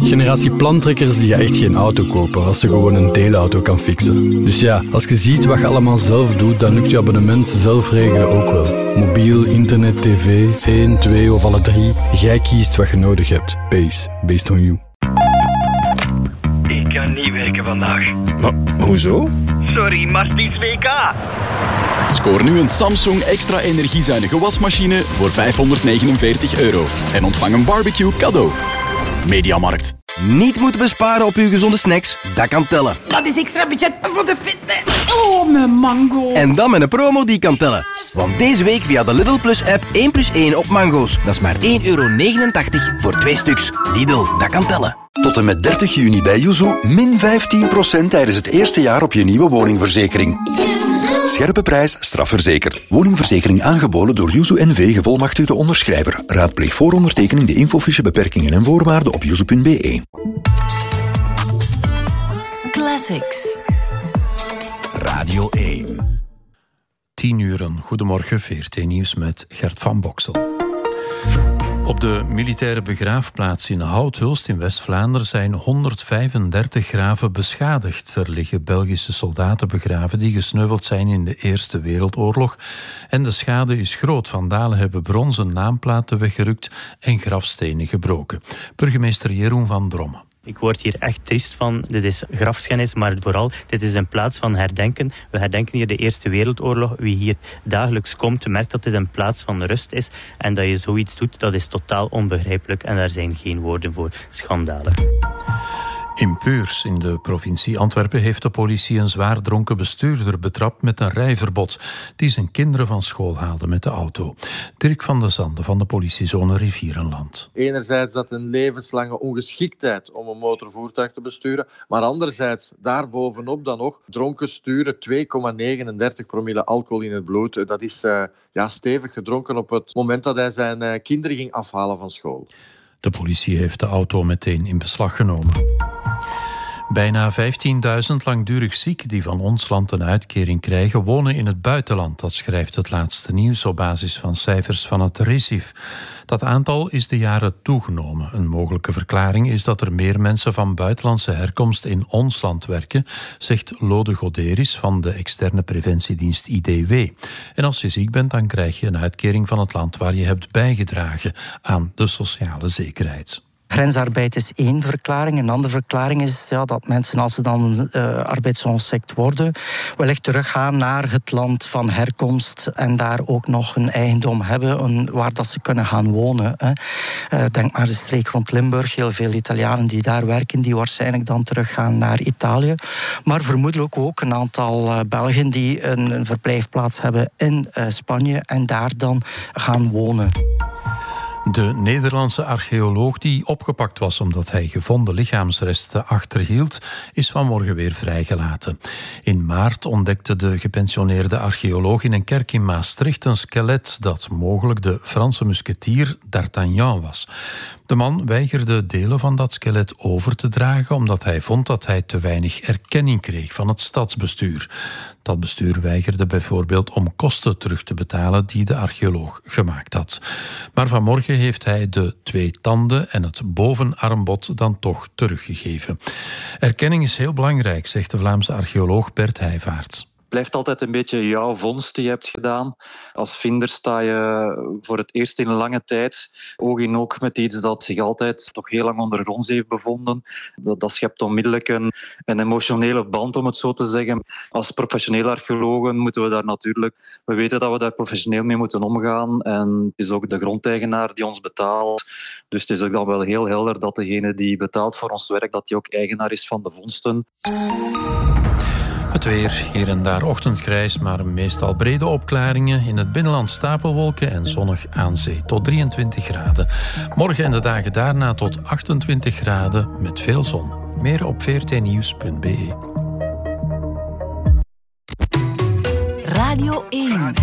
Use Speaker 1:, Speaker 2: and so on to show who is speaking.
Speaker 1: Generatie plantrekkers die gaat echt geen auto kopen als ze gewoon een deelauto kan fixen. Dus ja, als je ziet wat je allemaal zelf doet, dan lukt je abonnement zelf regelen ook wel. Mobiel, internet, tv, 1, 2 of alle 3. Jij kiest wat je nodig hebt. Based on you.
Speaker 2: Ik kan niet werken vandaag.
Speaker 3: Maar hoezo?
Speaker 2: Sorry, maar het is WK.
Speaker 4: Scoor nu een Samsung extra energiezuinige wasmachine voor €549 en ontvang een barbecue cadeau. Mediamarkt.
Speaker 5: Niet moeten besparen op uw gezonde snacks? Dat kan tellen.
Speaker 6: Dat is extra budget voor de fitness. Oh, mijn mango.
Speaker 5: En dan met een promo die kan tellen. Want deze week via de Lidl Plus app 1+1 op mango's. Dat is maar €1,89 voor 2 stuks. Lidl, dat kan tellen.
Speaker 7: Tot en met 30 juni bij Yuzu min 15% tijdens het eerste jaar op je nieuwe woningverzekering. Scherpe prijs, strafverzekerd. Woningverzekering aangeboden door Yuzu NV, gevolmachtigde onderschrijver. Raadpleeg voor ondertekening de infofiche beperkingen en voorwaarden op yuzu.be.
Speaker 8: Classics.
Speaker 9: Radio 1. 10 uur, goedemorgen, VRT Nieuws met Gert van Boksel. Op de militaire begraafplaats in Houthulst in West-Vlaanderen zijn 135 graven beschadigd. Er liggen Belgische soldaten begraven die gesneuveld zijn in de Eerste Wereldoorlog. En de schade is groot. Vandalen hebben bronzen naamplaten weggerukt en grafstenen gebroken. Burgemeester Jeroen van Drommen.
Speaker 10: Ik word hier echt triest van. Dit is grafschennis, maar vooral, dit is een plaats van herdenken. We herdenken hier de Eerste Wereldoorlog. Wie hier dagelijks komt, merkt dat dit een plaats van rust is. En dat je zoiets doet, dat is totaal onbegrijpelijk. En daar zijn geen woorden voor. Schandalen.
Speaker 9: In Puurs, in de provincie Antwerpen, heeft de politie een zwaar dronken bestuurder betrapt met een rijverbod, die zijn kinderen van school haalde met de auto. Dirk van de Zande van de politiezone Rivierenland.
Speaker 11: Enerzijds dat een levenslange ongeschiktheid om een motorvoertuig te besturen, maar anderzijds daarbovenop dan nog dronken sturen, 2,39 promille alcohol in het bloed. Dat is stevig gedronken op het moment dat hij zijn kinderen ging afhalen van school.
Speaker 9: De politie heeft de auto meteen in beslag genomen. Bijna 15.000 langdurig zieken die van ons land een uitkering krijgen, wonen in het buitenland. Dat schrijft het laatste nieuws op basis van cijfers van het RISIF. Dat aantal is de jaren toegenomen. Een mogelijke verklaring is dat er meer mensen van buitenlandse herkomst in ons land werken, zegt Lode Goderis van de externe preventiedienst IDW. En als je ziek bent, dan krijg je een uitkering van het land waar je hebt bijgedragen aan de sociale zekerheid.
Speaker 12: Grensarbeid is één verklaring. Een andere verklaring is dat mensen, als ze dan arbeidsongeschikt worden, wellicht teruggaan naar het land van herkomst en daar ook nog een eigendom hebben waar dat ze kunnen gaan wonen. Denk maar de streek rond Limburg. Heel veel Italianen die daar werken, die waarschijnlijk dan teruggaan naar Italië. Maar vermoedelijk ook een aantal Belgen die een verblijfplaats hebben in Spanje en daar dan gaan wonen.
Speaker 9: De Nederlandse archeoloog die opgepakt was omdat hij gevonden lichaamsresten achterhield, is vanmorgen weer vrijgelaten. In maart ontdekte de gepensioneerde archeoloog in een kerk in Maastricht een skelet dat mogelijk de Franse musketier d'Artagnan was. De man weigerde delen van dat skelet over te dragen omdat hij vond dat hij te weinig erkenning kreeg van het stadsbestuur. Dat bestuur weigerde bijvoorbeeld om kosten terug te betalen die de archeoloog gemaakt had. Maar vanmorgen heeft hij de 2 tanden en het bovenarmbod dan toch teruggegeven. Erkenning is heel belangrijk, zegt de Vlaamse archeoloog Bert Heijvaarts.
Speaker 13: Blijft altijd een beetje jouw vondst die je hebt gedaan. Als vinder sta je voor het eerst in een lange tijd oog in oog met iets dat zich altijd toch heel lang onder ons heeft bevonden. Dat schept onmiddellijk een emotionele band, om het zo te zeggen. Als professionele archeologen moeten we daar natuurlijk... We weten dat we daar professioneel mee moeten omgaan. En het is ook de grondeigenaar die ons betaalt. Dus het is ook dan wel heel helder dat degene die betaalt voor ons werk, dat die ook eigenaar is van de vondsten.
Speaker 9: Het weer, hier en daar ochtendgrijs, maar meestal brede opklaringen. In het binnenland stapelwolken en zonnig aan zee tot 23 graden. Morgen en de dagen daarna tot 28 graden met veel zon. Meer op vrtnieuws.be.
Speaker 8: Radio 1.